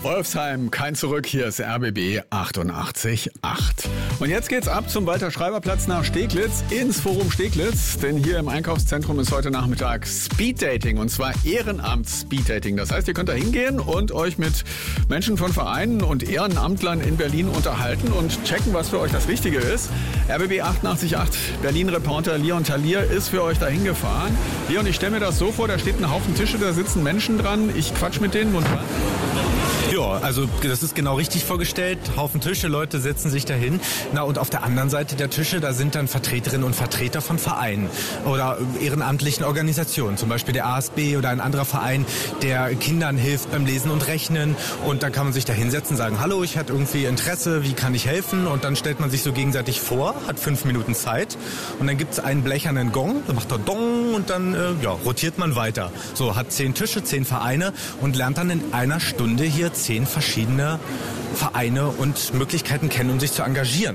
Wolfsheim, kein Zurück, hier ist RBB 88.8. Und jetzt geht's ab zum Walter-Schreiber-Platz nach Steglitz, ins Forum Steglitz. Denn hier im Einkaufszentrum ist heute Nachmittag Speeddating, und zwar Ehrenamts-Speeddating. Das heißt, ihr könnt da hingehen und euch mit Menschen von Vereinen und Ehrenamtlern in Berlin unterhalten und checken, was für euch das Richtige ist. RBB 88.8 Berlin-Reporter Leon Talier ist für euch dahin gefahren. Leon, ich stelle mir das so vor, da steht ein Haufen Tische, da sitzen Menschen dran. Ich quatsch mit denen und was? Ja, also das ist genau richtig vorgestellt. Haufen Tische, Leute setzen sich dahin. Na, und auf der anderen Seite der Tische, da sind dann Vertreterinnen und Vertreter von Vereinen oder ehrenamtlichen Organisationen. Zum Beispiel der ASB oder ein anderer Verein, der Kindern hilft beim Lesen und Rechnen. Und dann kann man sich da hinsetzen, sagen, hallo, ich hatte irgendwie Interesse, wie kann ich helfen? Und dann stellt man sich so gegenseitig vor, hat 5 Minuten Zeit. Und dann gibt's einen blechernen Gong, dann macht er Dong und dann rotiert man weiter. So, hat 10 Tische, 10 Vereine und lernt dann in einer Stunde hier 10 verschiedene Vereine und Möglichkeiten kennen, um sich zu engagieren.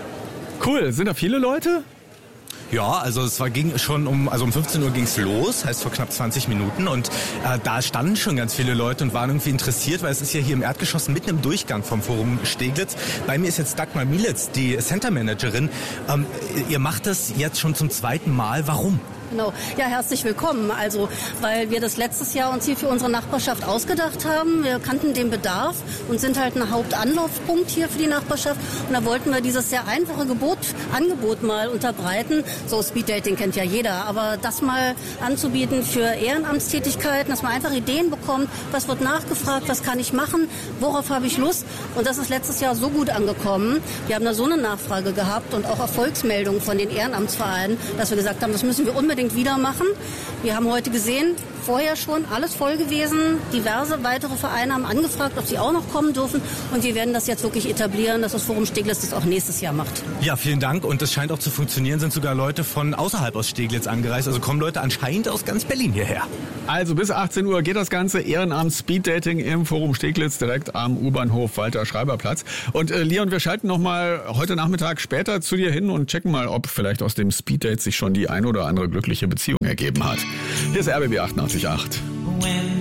Cool, sind da viele Leute? Ja, also ging schon um 15 Uhr ging's los, heißt vor knapp 20 Minuten und da standen schon ganz viele Leute und waren irgendwie interessiert, weil es ist ja hier im Erdgeschoss mitten im Durchgang vom Forum Steglitz. Bei mir ist jetzt Dagmar Mielitz, die Center Managerin. Ihr macht das jetzt schon zum 2. Mal. Warum? Genau. Ja, herzlich willkommen. Also, weil wir das letztes Jahr uns hier für unsere Nachbarschaft ausgedacht haben. Wir kannten den Bedarf und sind halt ein Hauptanlaufpunkt hier für die Nachbarschaft. Und da wollten wir dieses sehr einfache Angebot mal unterbreiten. So, Speeddating kennt ja jeder. Aber das mal anzubieten für Ehrenamtstätigkeiten, dass man einfach Ideen bekommt. Was wird nachgefragt? Was kann ich machen? Worauf habe ich Lust? Und das ist letztes Jahr so gut angekommen. Wir haben da so eine Nachfrage gehabt und auch Erfolgsmeldungen von den Ehrenamtsvereinen, dass wir gesagt haben, das müssen wir unbedingt wieder machen. Wir haben heute gesehen, vorher schon alles voll gewesen. Diverse weitere Vereine haben angefragt, ob sie auch noch kommen dürfen. Und wir werden das jetzt wirklich etablieren, dass das Forum Steglitz das auch nächstes Jahr macht. Ja, vielen Dank. Und das scheint auch zu funktionieren. Sind sogar Leute von außerhalb aus Steglitz angereist. Also kommen Leute anscheinend aus ganz Berlin hierher. Also bis 18 Uhr geht das ganze Ehrenamt-Speeddating im Forum Steglitz direkt am U-Bahnhof Walter-Schreiber-Platz. Und Leon, wir schalten nochmal heute Nachmittag später zu dir hin und checken mal, ob vielleicht aus dem Speeddate sich schon die ein oder andere glückliche Beziehung ergeben hat. Hier ist RBB 88.8.